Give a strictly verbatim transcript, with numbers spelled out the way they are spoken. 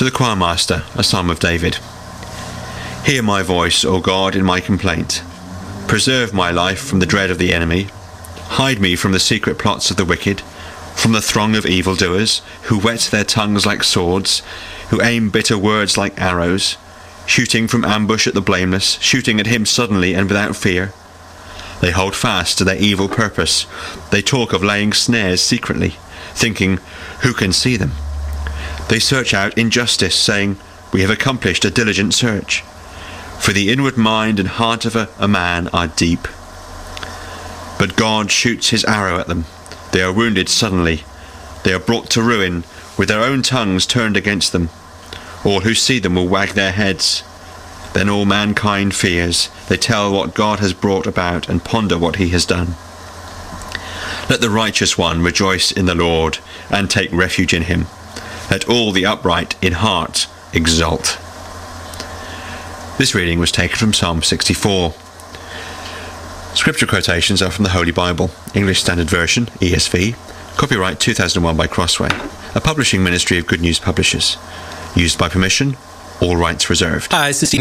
the choirmaster, a psalm of David. Hear my voice, O God, in my complaint. Preserve my life from the dread of the enemy. Hide me from the secret plots of the wicked, from the throng of evildoers, who whet their tongues like swords, who aim bitter words like arrows, shooting from ambush at the blameless, shooting at him suddenly and without fear. They hold fast to their evil purpose. They talk of laying snares secretly, thinking, who can see them? They search out injustice, saying, we have accomplished a diligent search. For the inward mind and heart of a, a man are deep. But God shoots his arrow at them. They are wounded suddenly. They are brought to ruin, with their own tongues turned against them. All who see them will wag their heads. Then all mankind fears. They tell what God has brought about and ponder what he has done. Let the righteous one rejoice in the Lord and take refuge in him. Let all the upright in heart exult. This reading was taken from Psalm sixty-four. Scripture quotations are from the Holy Bible, English Standard Version, E S V, copyright two thousand one by Crossway, a publishing ministry of Good News Publishers. Used by permission, all rights reserved. Hi, this is